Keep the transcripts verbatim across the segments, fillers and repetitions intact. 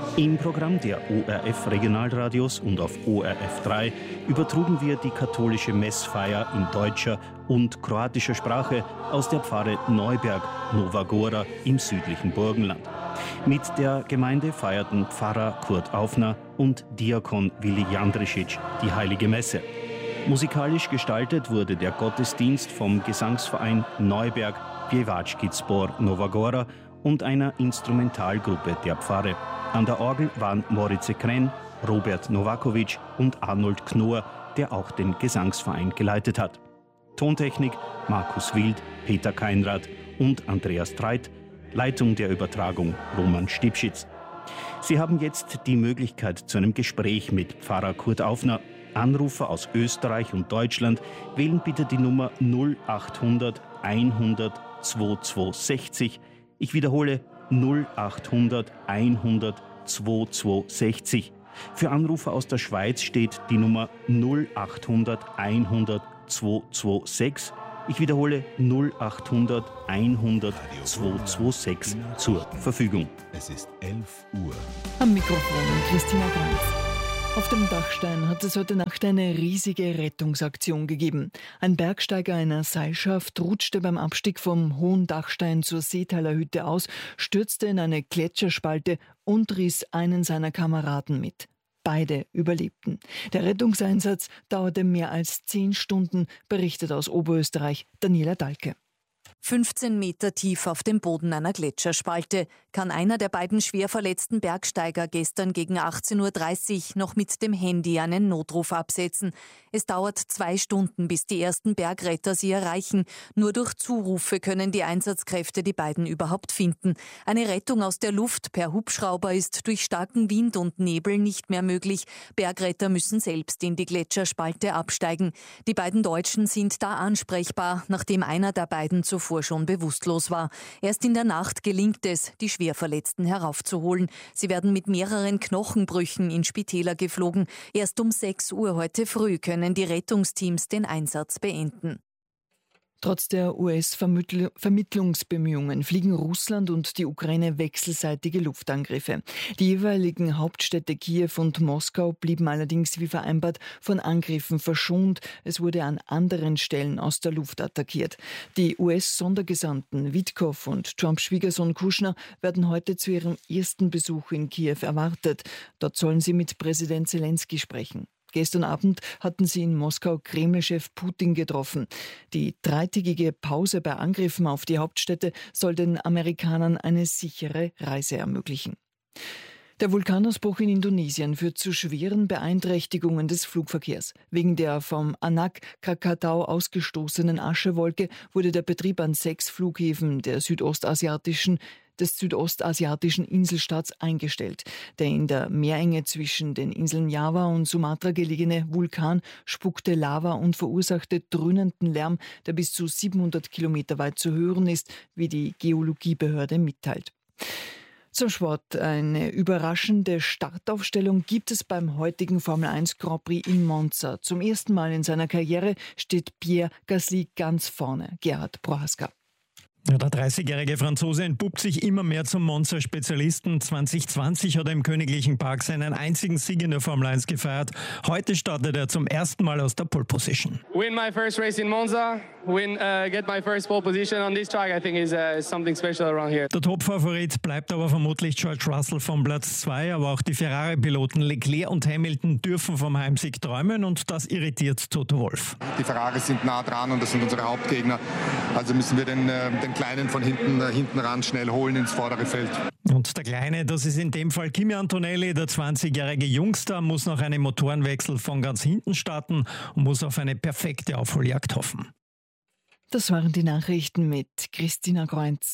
Im Programm der O R F-Regionalradios und auf O R F drei übertrugen wir die katholische Messfeier in deutscher und kroatischer Sprache aus der Pfarre Neuberg, Nova Gora im südlichen Burgenland. Mit der Gemeinde feierten Pfarrer Kurt Aufner und Diakon Willi Jandricic die Heilige Messe. Musikalisch gestaltet wurde der Gottesdienst vom Gesangsverein Neuberg Pjevački Zbor Nova Gora und einer Instrumentalgruppe der Pfarre. An der Orgel waren Morice Kren, Robert Novakovic und Arnold Knorr, der auch den Gesangsverein geleitet hat. Tontechnik Markus Wild, Peter Keinrad und Andreas Treit, Leitung der Übertragung Roman Stipschitz. Sie haben jetzt die Möglichkeit zu einem Gespräch mit Pfarrer Kurt Aufner. Anrufer aus Österreich und Deutschland wählen bitte die Nummer null achthundert einhundert zweiundzwanzig sechzig. Ich wiederhole null achthundert einhundert zweiundzwanzig sechzig. Für Anrufer aus der Schweiz steht die Nummer null achthundert einhundert zweihundertsechsundzwanzig. Ich wiederhole null achthundert einhundert zweihundertsechsundzwanzig zur Verfügung. Es ist elf Uhr. Am Mikrofon Christina Granz. Auf dem Dachstein hat es heute Nacht eine riesige Rettungsaktion gegeben. Ein Bergsteiger einer Seilschaft rutschte beim Abstieg vom hohen Dachstein zur Seethaler Hütte aus, stürzte in eine Gletscherspalte und riss einen seiner Kameraden mit. Beide überlebten. Der Rettungseinsatz dauerte mehr als zehn Stunden, berichtet aus Oberösterreich Daniela Dahlke. fünfzehn Meter tief auf dem Boden einer Gletscherspalte kann einer der beiden schwer verletzten Bergsteiger gestern gegen achtzehn Uhr dreißig noch mit dem Handy einen Notruf absetzen. Es dauert zwei Stunden, bis die ersten Bergretter sie erreichen. Nur durch Zurufe können die Einsatzkräfte die beiden überhaupt finden. Eine Rettung aus der Luft per Hubschrauber ist durch starken Wind und Nebel nicht mehr möglich. Bergretter müssen selbst in die Gletscherspalte absteigen. Die beiden Deutschen sind da ansprechbar, nachdem einer der beiden zuvor schon bewusstlos war. Erst in der Nacht gelingt es, die Schwerverletzten heraufzuholen. Sie werden mit mehreren Knochenbrüchen in Spitäler geflogen. Erst um sechs Uhr heute früh können die Rettungsteams den Einsatz beenden. Trotz der U S-Vermittlungsbemühungen fliegen Russland und die Ukraine wechselseitige Luftangriffe. Die jeweiligen Hauptstädte Kiew und Moskau blieben allerdings wie vereinbart von Angriffen verschont. Es wurde an anderen Stellen aus der Luft attackiert. Die U S-Sondergesandten Witkow und Trumps Schwiegersohn Kushner werden heute zu ihrem ersten Besuch in Kiew erwartet. Dort sollen sie mit Präsident Zelensky sprechen. Gestern Abend hatten sie in Moskau Kreml-Chef Putin getroffen. Die dreitägige Pause bei Angriffen auf die Hauptstädte soll den Amerikanern eine sichere Reise ermöglichen. Der Vulkanausbruch in Indonesien führt zu schweren Beeinträchtigungen des Flugverkehrs. Wegen der vom Anak Krakatau ausgestoßenen Aschewolke wurde der Betrieb an sechs Flughäfen der südostasiatischen des südostasiatischen Inselstaats eingestellt. Der in der Meerenge zwischen den Inseln Java und Sumatra gelegene Vulkan spuckte Lava und verursachte dröhnenden Lärm, der bis zu siebenhundert Kilometer weit zu hören ist, wie die Geologiebehörde mitteilt. Zum Sport. Eine überraschende Startaufstellung gibt es beim heutigen Formel eins Grand Prix in Monza. Zum ersten Mal in seiner Karriere steht Pierre Gasly ganz vorne. Gerhard Prohaska. Ja, der dreißigjährige Franzose entpuppt sich immer mehr zum Monza-Spezialisten. zwanzig zwanzig hat er im Königlichen Park seinen einzigen Sieg in der Formel eins gefeiert. Heute startet er zum ersten Mal aus der Pole Position. Win my first race in Monza, win, uh, get my first pole position on this track, I think is uh, something special around here. Der Topfavorit bleibt aber vermutlich George Russell vom Platz zwei, aber auch die Ferrari-Piloten Leclerc und Hamilton dürfen vom Heimsieg träumen und das irritiert Toto Wolff. Die Ferraris sind nah dran und das sind unsere Hauptgegner, also müssen wir den, den Kleinen von hinten, hinten ran schnell holen ins vordere Feld. Und der Kleine, das ist in dem Fall Kimi Antonelli, der zwanzigjährige Jungster, muss nach einem Motorenwechsel von ganz hinten starten und muss auf eine perfekte Aufholjagd hoffen. Das waren die Nachrichten mit Christina Groenz.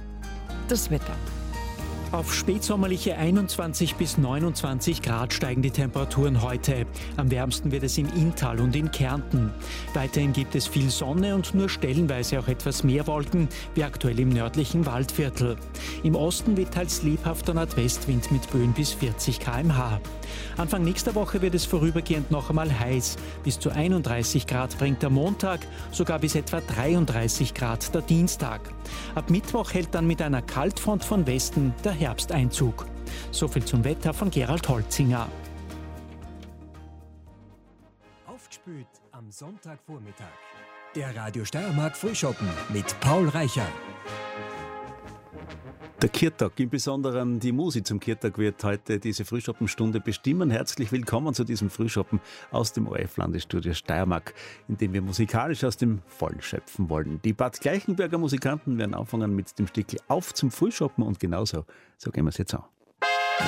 Das Wetter. Auf spätsommerliche einundzwanzig bis neunundzwanzig Grad steigen die Temperaturen heute. Am wärmsten wird es im Inntal und in Kärnten. Weiterhin gibt es viel Sonne und nur stellenweise auch etwas mehr Wolken, wie aktuell im nördlichen Waldviertel. Im Osten weht teils lebhafter Nordwestwind mit Böen bis vierzig Kilometer pro Stunde. Anfang nächster Woche wird es vorübergehend noch einmal heiß. Bis zu einunddreißig Grad bringt der Montag, sogar bis etwa dreiunddreißig Grad der Dienstag. Ab Mittwoch hält dann mit einer Kaltfront von Westen der Herbsteinzug. So viel zum Wetter von Gerald Holzinger. Aufgespült am Sonntagvormittag. Der Radio Steiermark Frühschoppen mit Paul Reicher. Der Kirtag, im Besonderen die Musik zum Kirtag, wird heute diese Frühschoppenstunde bestimmen. Herzlich willkommen zu diesem Frühschoppen aus dem O R F-Landesstudio Steiermark, in dem wir musikalisch aus dem Vollen schöpfen wollen. Die Bad Gleichenberger Musikanten werden anfangen mit dem Stickel Auf zum Frühschoppen und genauso, so gehen wir es jetzt an.